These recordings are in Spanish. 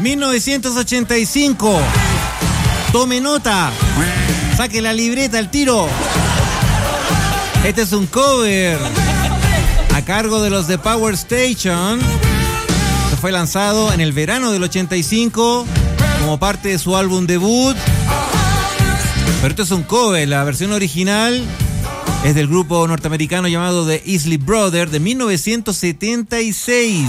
1985. Tome nota. Saque la libreta al tiro. Este es un cover a cargo de los de Power Station. Se fue lanzado en el verano del 85 como parte de su álbum debut. Pero esto es un cover. La versión original es del grupo norteamericano llamado The Isley Brothers de 1976.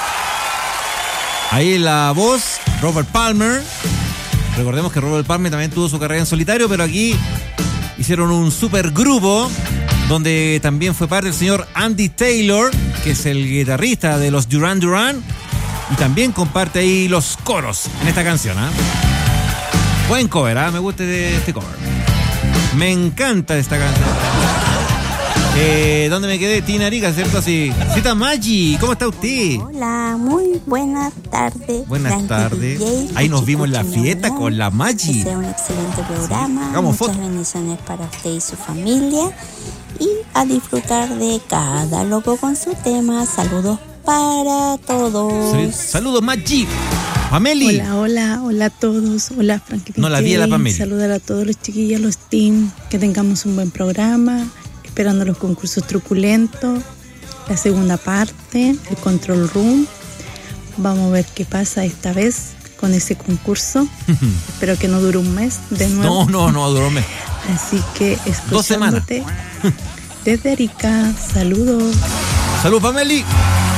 Ahí la voz, Robert Palmer. Recordemos que Robert Palmer también tuvo su carrera en solitario, pero aquí hicieron un super grupo donde también fue parte el señor Andy Taylor, que es el guitarrista de los Duran Duran, y también comparte ahí los coros en esta canción. Buen cover, me gusta este cover. Me encanta esta canción. ¿Dónde me quedé? Tina Arica, ¿cierto? Sí. Cita Maggi, ¿cómo está usted? Hola, muy buenas tardes. Buenas tardes. Ahí nos vimos en la fiesta con la Maggi. Que sea un excelente programa. Hagamos muchas foto. bendiciones para usted y su familia. Y a disfrutar de cada loco con su tema. Saludos para todos. Saludos, Maggi. Pameli. Hola a todos. Hola, Franquita. No la vi a la Pameli. Saludar a todos los chiquillos, los team. Que tengamos un buen programa. Esperando los concursos truculentos. La segunda parte, el control room. Vamos a ver qué pasa esta vez con ese concurso. Espero que no dure un mes de nuevo. No duró un mes. Así que escuchándote 2 semanas. desde Arica. Saludos. Salud, Pameli.